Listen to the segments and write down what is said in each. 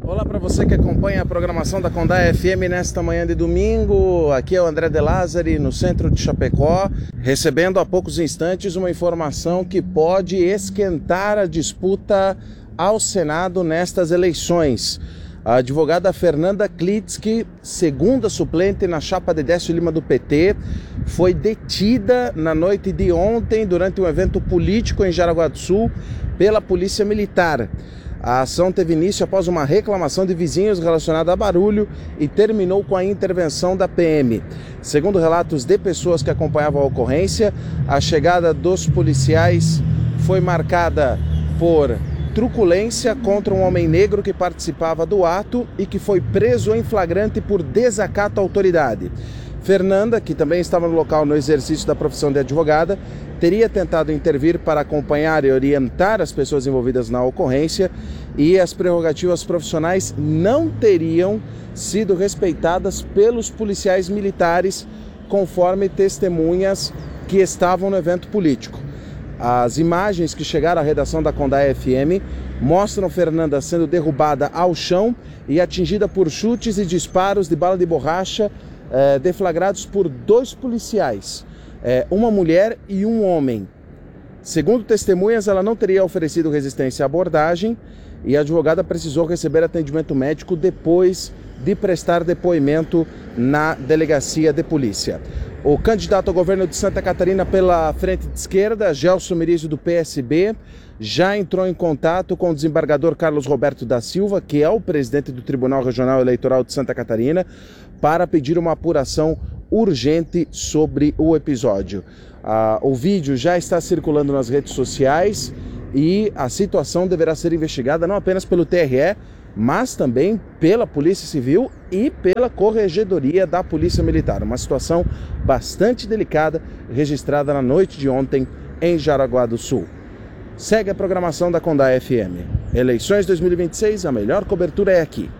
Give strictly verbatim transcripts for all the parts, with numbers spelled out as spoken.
Olá para você que acompanha a programação da Condá F M nesta manhã de domingo. Aqui é o André De Lázari, no centro de Chapecó, recebendo há poucos instantes uma informação que pode esquentar a disputa ao Senado nestas eleições. A advogada Fernanda Klitzky, segunda suplente na chapa de Décio Lima do P T, foi detida na noite de ontem durante um evento político em Jaraguá do Sul pela Polícia Militar. A ação teve início após uma reclamação de vizinhos relacionada a barulho e terminou com a intervenção da P M. Segundo relatos de pessoas que acompanhavam a ocorrência, a chegada dos policiais foi marcada por truculência contra um homem negro que participava do ato e que foi preso em flagrante por desacato à autoridade. Fernanda, que também estava no local no exercício da profissão de advogada, teria tentado intervir para acompanhar e orientar as pessoas envolvidas na ocorrência e as prerrogativas profissionais não teriam sido respeitadas pelos policiais militares, conforme testemunhas que estavam no evento político. As imagens que chegaram à redação da Condá F M mostram Fernanda sendo derrubada ao chão e atingida por chutes e disparos de bala de borracha eh, deflagrados por dois policiais, eh, uma mulher e um homem. Segundo testemunhas, ela não teria oferecido resistência à abordagem e a advogada precisou receber atendimento médico depois de prestar depoimento na delegacia de polícia. O candidato ao governo de Santa Catarina pela Frente de Esquerda, Gelson Mirizio, do P S B, já entrou em contato com o desembargador Carlos Roberto da Silva, que é o presidente do Tribunal Regional Eleitoral de Santa Catarina, para pedir uma apuração urgente sobre o episódio. Ah, o vídeo já está circulando nas redes sociais e a situação deverá ser investigada não apenas pelo T R E, mas também pela Polícia Civil e pela Corregedoria da Polícia Militar. Uma situação bastante delicada registrada na noite de ontem em Jaraguá do Sul. Segue a programação da Condá F M. Eleições dois mil e vinte e seis, a melhor cobertura é aqui.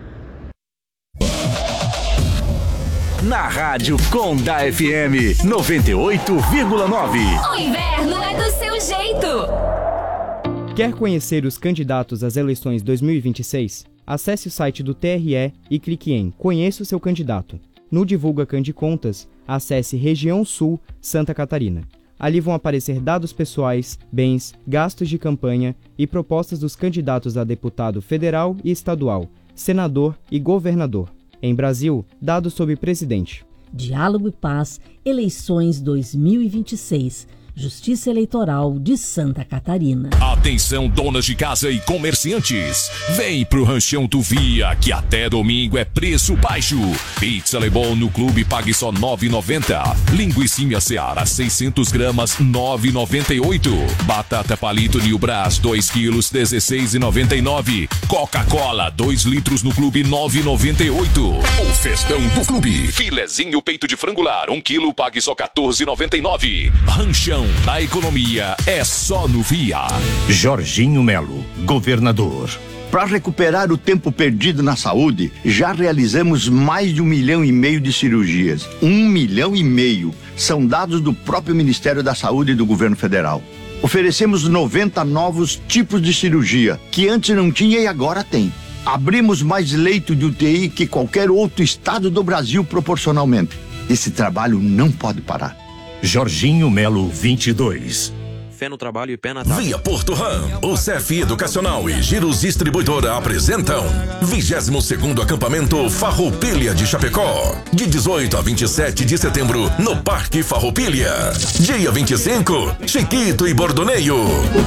Na Rádio Condá F M noventa e oito vírgula nove. O inverno é do seu jeito. Quer conhecer os candidatos às eleições dois mil e vinte e seis? Acesse o site do T R E e clique em Conheça o seu candidato. No Divulga Candicontas, acesse Região Sul, Santa Catarina. Ali vão aparecer dados pessoais, bens, gastos de campanha e propostas dos candidatos a deputado federal e estadual, senador e governador. Em Brasil, dados sobre presidente. Diálogo e Paz, eleições dois mil e vinte e seis. Justiça Eleitoral de Santa Catarina. Atenção, donas de casa e comerciantes. Vem pro Ranchão Tuvia, que até domingo é preço baixo. Pizza Lebon no clube pague só nove reais e noventa centavos. Linguicinha Seara seiscentas gramas, nove reais e noventa e oito centavos. Batata Palito New Brás dois quilos, dezesseis reais e noventa e nove centavos. Coca-Cola dois litros no clube, nove reais e noventa e oito centavos. O festão do clube. Filezinho peito de frangular, um quilo pague só quatorze reais e noventa e nove centavos. Ranchão da economia é só no Via. Jorginho Melo, governador. Para recuperar o tempo perdido na saúde, já realizamos mais de um milhão e meio de cirurgias. Um milhão e meio são dados do próprio Ministério da Saúde e do Governo Federal. Oferecemos noventa novos tipos de cirurgia, que antes não tinha e agora tem. Abrimos mais leito de U T I que qualquer outro estado do Brasil proporcionalmente. Esse trabalho não pode parar. Jorginho Melo vinte e dois. Fé no trabalho e pé na tábua. Via Porto Ram, o C F Educacional e Giros Distribuidora apresentam vigésimo segundo acampamento Farroupilha de Chapecó, de dezoito a vinte e sete de setembro, no Parque Farroupilha. Dia vinte e cinco, Chiquito e Bordoneio.